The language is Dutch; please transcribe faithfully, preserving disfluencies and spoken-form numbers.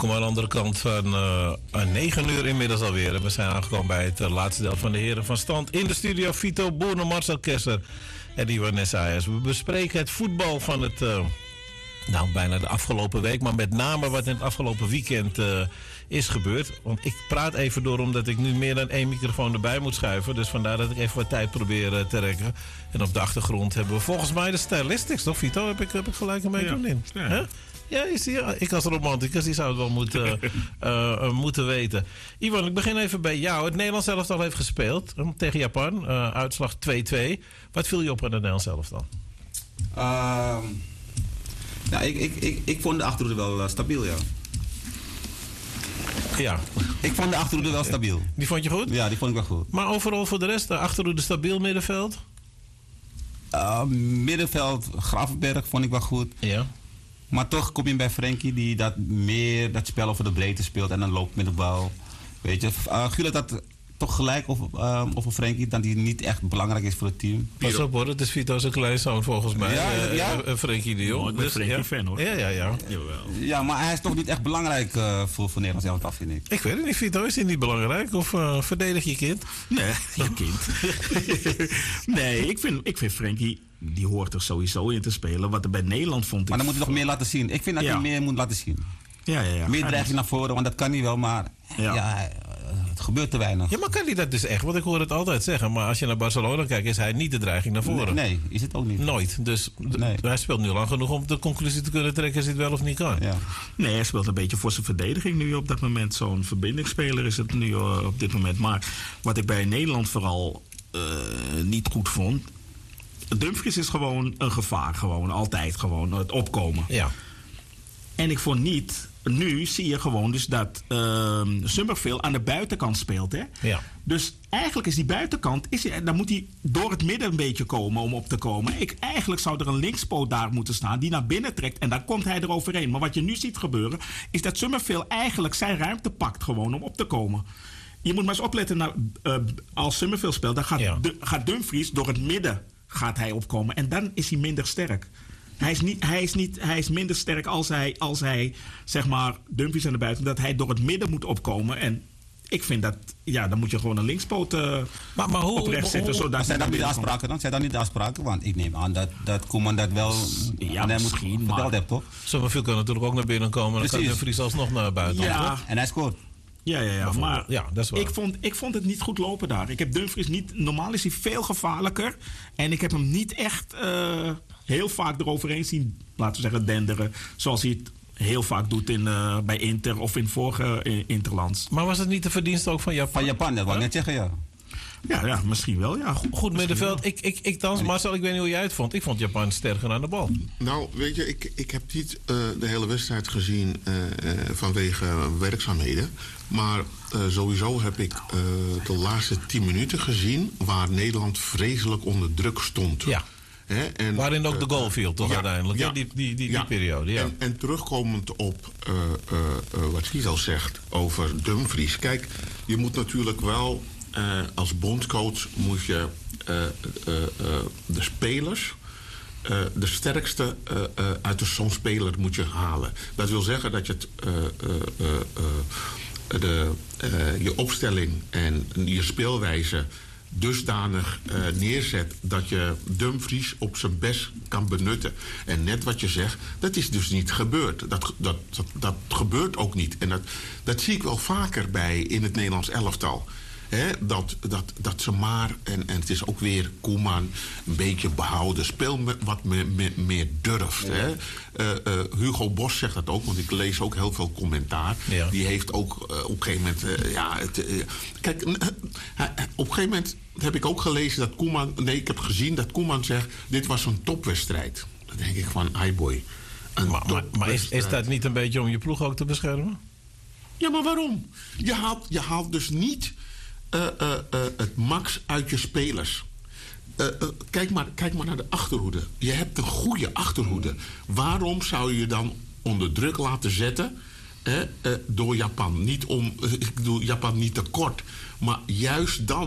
Kom aan de andere kant van uh, negen uur inmiddels alweer. En we zijn aangekomen bij het uh, laatste deel van de Heren van Stand. In de studio Vito Boerner, Marcel Kesser en Iwan Ayers. We bespreken het voetbal van het... Uh, nou, bijna de afgelopen week. Maar met name wat in het afgelopen weekend uh, is gebeurd. Want ik praat even door omdat ik nu meer dan één microfoon erbij moet schuiven. Dus vandaar dat ik even wat tijd probeer uh, te rekken. En op de achtergrond hebben we volgens mij de Stylistics, toch Vito? Heb ik, heb ik gelijk een beetje in? Ja. Huh? Ja, is die, ik als romanticus, die zou het wel moeten, uh, uh, moeten weten. Iwan, ik begin even bij jou. Het Nederlands elftal heeft gespeeld um, tegen Japan. Uh, uitslag twee-twee. Wat viel je op aan het Nederlands elftal? Uh, nou, ik, ik, ik, ik vond de achterhoede wel uh, stabiel, ja. Ja. Ik vond de achterhoede wel stabiel. Die vond je goed? Ja, die vond ik wel goed. Maar overal voor de rest, de achterhoede stabiel, middenveld? Uh, middenveld, Gravenberg vond ik wel goed. Ja. Maar toch kom je bij Frenkie die dat meer dat spel over de breedte speelt en dan loopt met de bal. Weet je, uh, Gullit had toch gelijk over, uh, over Frenkie dat hij niet echt belangrijk is voor het team. Pas op hoor, het is Vito's kleinzoon volgens mij. Ja, uh, ja. Uh, Frenkie de Jong. Oh, ik ben dus, Frenkie ja. fan hoor. Ja, ja, ja. Jawel. Ja, maar hij is toch niet echt belangrijk uh, voor, voor Nederland elftal, vind ik. Ik weet het niet, Vito, is hij niet belangrijk? Of uh, verdedig je kind? Nee, je kind. nee, ik vind, ik vind Frenkie, die hoort er sowieso in te spelen. Wat er bij Nederland vond ik... Maar dan moet hij nog meer laten zien. Ik vind dat ja. hij meer moet laten zien. Ja, ja, ja. Meer dreiging naar voren, want dat kan hij wel, maar ja. Ja, het gebeurt te weinig. Ja, maar kan hij dat dus echt? Want ik hoor het altijd zeggen. Maar als je naar Barcelona kijkt, is hij niet de dreiging naar voren. Nee, nee is het ook niet. Nooit. Dus d- nee. hij speelt nu lang genoeg om de conclusie te kunnen trekken als hij het wel of niet kan. Ja. Nee, hij speelt een beetje voor zijn verdediging nu op dat moment. Zo'n verbindingsspeler is het nu uh, op dit moment. Maar wat ik bij Nederland vooral uh, niet goed vond... Dumfries is gewoon een gevaar. Gewoon, altijd gewoon. Het opkomen. Ja. En ik vond niet... Nu zie je gewoon dus dat uh, Summerville aan de buitenkant speelt. Hè? Ja. Dus eigenlijk is die buitenkant... Is, dan moet hij door het midden een beetje komen om op te komen. Ik, eigenlijk zou er een linkspoot daar moeten staan... die naar binnen trekt en dan komt hij eroverheen. Maar wat je nu ziet gebeuren... is dat Summerville eigenlijk zijn ruimte pakt gewoon om op te komen. Je moet maar eens opletten... Naar, uh, als Summerville speelt, dan gaat, ja. de, gaat Dumfries door het midden gaat hij opkomen. En dan is hij minder sterk. Hij is, niet, hij, is niet, hij is minder sterk als hij, als hij zeg maar, Dumfries aan de buiten... dat hij door het midden moet opkomen. En ik vind dat, ja, dan moet je gewoon een linkspoot uh, maar, maar hoe, op rechts zetten. Hoe, zodat zijn dat niet de afspraken dan? Zijn dat niet de afspraken? Want ik neem aan dat, dat Koeman dat wel ja, misschien, moet, verteld heeft, toch? Summerville kan natuurlijk ook naar binnen komen. Dan Precies. kan Dumfries alsnog naar buiten. Ja. Toch? En hij scoort. Ja, ja, ja. Maar ja, dat is waar. Ik, vond, ik vond het niet goed lopen daar. Ik heb Dumfries niet... Normaal is hij veel gevaarlijker. En ik heb hem niet echt uh, heel vaak eroverheen zien, laten we zeggen, denderen. Zoals hij het heel vaak doet in, uh, bij Inter of in vorige uh, Interlands. Maar was het niet de verdienste ook van Japan? Van Japan, dat wou ik net zeggen, ja. Ja, ja, misschien wel, ja. Goed, goed middenveld. Ik, ik, ik dans, Marcel, ik weet niet hoe jij het vond. Ik vond Japan sterker aan de bal. Nou, weet je, ik, ik heb niet uh, de hele wedstrijd gezien uh, uh, vanwege uh, werkzaamheden. Maar uh, sowieso heb ik uh, de laatste tien minuten gezien waar Nederland vreselijk onder druk stond. Ja. Hè, en, waarin ook de goal viel, toch ja, uiteindelijk? Ja, ja, die, die, die, ja. die periode, ja. En, en terugkomend op uh, uh, uh, wat Vito zegt over Dumfries. Kijk, je moet natuurlijk wel... Uh, als bondscoach moet je uh, uh, uh, de spelers... Uh, de sterkste uh, uh, uit zo'n speler moet je halen. Dat wil zeggen dat je het, uh, uh, uh, uh, de, uh, je opstelling en je speelwijze dusdanig uh, neerzet dat je Dumfries op zijn best kan benutten. En net wat je zegt, dat is dus niet gebeurd. Dat, dat, dat, dat gebeurt ook niet. En dat, dat zie ik wel vaker bij in het Nederlands elftal. He, dat, dat, dat ze maar, en, en het is ook weer Koeman, een beetje behouden. Speel me, wat me, me, meer durft. Ja. Hè. Uh, uh, Hugo Bos zegt dat ook, want ik lees ook heel veel commentaar. Ja. Die heeft ook uh, op een gegeven moment... Uh, ja, het, uh, kijk, uh, uh, op een gegeven moment heb ik ook gelezen dat Koeman... Nee, ik heb gezien dat Koeman zegt, dit was een topwedstrijd. Dan denk ik van, ai boy. Maar, maar, maar is, is dat niet een beetje om je ploeg ook te beschermen? Ja, maar waarom? Je haalt, je haalt dus niet... Uh, uh, uh, het max uit je spelers. Uh, uh, kijk, maar, kijk maar naar de achterhoede. Je hebt een goede achterhoede. Waarom zou je je dan onder druk laten zetten eh, uh, door Japan? Niet om, uh, ik bedoel, Japan niet tekort. Maar juist dan